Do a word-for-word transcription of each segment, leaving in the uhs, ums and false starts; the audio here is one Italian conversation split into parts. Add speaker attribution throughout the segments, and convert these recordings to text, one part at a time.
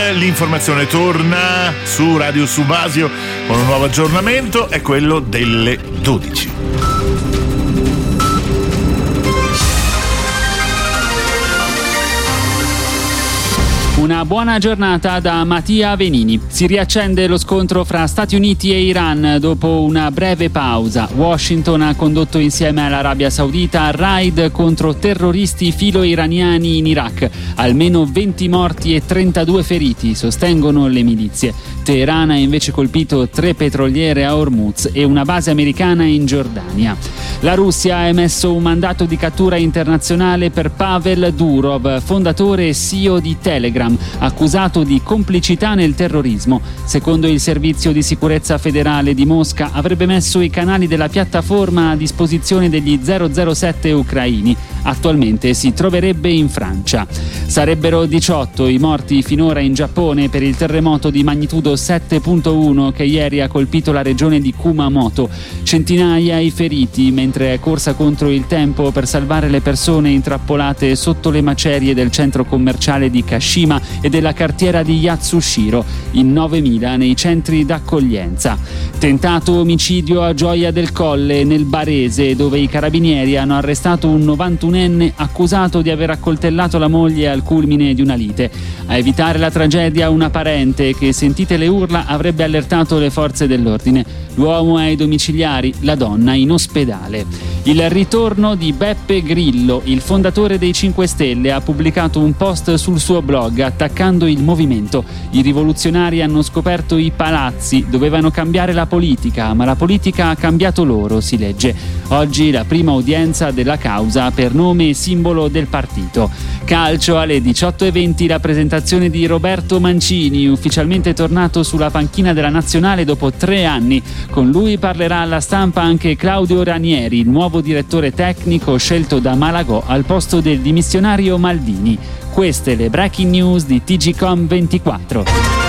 Speaker 1: l'informazione torna su Radio Subasio con un nuovo aggiornamento, è quello delle dodici.
Speaker 2: Una buona giornata da Mattia Venini. Si riaccende lo scontro fra Stati Uniti e Iran dopo una breve pausa. Washington ha condotto insieme all'Arabia Saudita raid contro terroristi filo-iraniani in Iraq. Almeno venti morti e trentadue feriti, sostengono le milizie. Teheran ha invece colpito tre petroliere a Hormuz e una base americana in Giordania. La Russia ha emesso un mandato di cattura internazionale per Pavel Durov, fondatore e C E O di Telegram, accusato di complicità nel terrorismo. Secondo il Servizio di Sicurezza Federale di Mosca, avrebbe messo i canali della piattaforma a disposizione degli zero zero sette ucraini. Attualmente si troverebbe in Francia. Sarebbero diciotto i morti finora in Giappone per il terremoto di magnitudo sette virgola uno che ieri ha colpito la regione di Kumamoto. Centinaia i feriti mentre è corsa contro il tempo per salvare le persone intrappolate sotto le macerie del centro commerciale di Kashima e della cartiera di Yatsushiro, in novemila nei centri d'accoglienza. Tentato omicidio a Gioia del Colle, nel Barese, dove i carabinieri hanno arrestato un novantunenne accusato di aver accoltellato la moglie al culmine di una lite. A evitare la tragedia, una parente che, sentite le urla, avrebbe allertato le forze dell'ordine. L'uomo è ai domiciliari, la donna in ospedale. Il ritorno di Beppe Grillo, il fondatore dei cinque Stelle, ha pubblicato un post sul suo blog attaccando il movimento. I rivoluzionari hanno scoperto i palazzi, dovevano cambiare la politica, ma la politica ha cambiato loro, si legge. Oggi la prima udienza della causa per nome e simbolo del partito. Calcio alle diciotto e venti, la presentazione di Roberto Mancini, ufficialmente tornato sulla panchina della nazionale dopo tre anni. Con lui parlerà alla stampa anche Claudio Ranieri, il nuovo direttore tecnico scelto da Malagò al posto del dimissionario Maldini. Queste le breaking news di T G Com ventiquattro.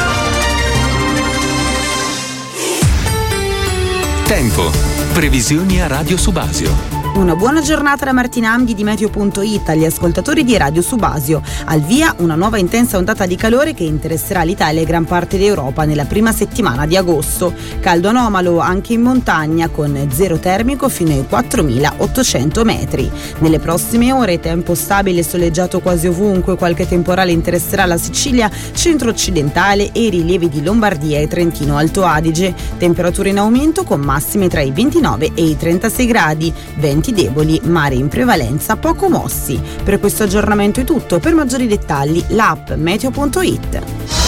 Speaker 3: Tempo. Previsioni a Radio Subasio.
Speaker 4: Una buona giornata da Martina Amghi di Meteo punto it agli ascoltatori di Radio Subasio. Al via una nuova intensa ondata di calore che interesserà l'Italia e gran parte d'Europa nella prima settimana di agosto. Caldo anomalo anche in montagna con zero termico fino ai quattromilaottocento metri. Nelle prossime ore tempo stabile e soleggiato quasi ovunque, qualche temporale interesserà la Sicilia centro-occidentale e i rilievi di Lombardia e Trentino Alto Adige. Temperature in aumento con massime tra i ventinove e i trentasei gradi. Venti deboli, mare in prevalenza poco mossi. Per questo aggiornamento è tutto. Per maggiori dettagli l'app Meteo punto it.